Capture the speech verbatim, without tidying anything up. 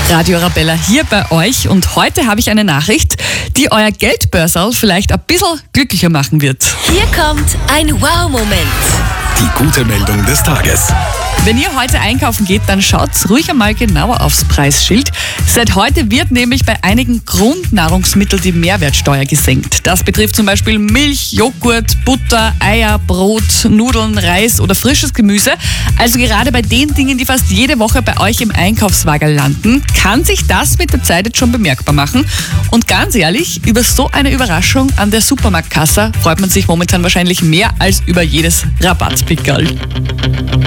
Radio Arabella hier bei euch und heute habe ich eine Nachricht, die euer Geldbörserl vielleicht ein bisschen glücklicher machen wird. Hier kommt ein Wow-Moment. Die gute Meldung des Tages. Wenn ihr heute einkaufen geht, dann schaut ruhig einmal genauer aufs Preisschild. Seit heute wird nämlich bei einigen Grundnahrungsmitteln die Mehrwertsteuer gesenkt. Das betrifft zum Beispiel Milch, Joghurt, Butter, Eier, Brot, Nudeln, Reis oder frisches Gemüse. Also gerade bei den Dingen, die fast jede Woche bei euch im Einkaufswagen landen, kann sich das mit der Zeit jetzt schon bemerkbar machen. Und ganz ehrlich, über so eine Überraschung an der Supermarktkasse freut man sich momentan wahrscheinlich mehr als über jedes Rabattpickerl.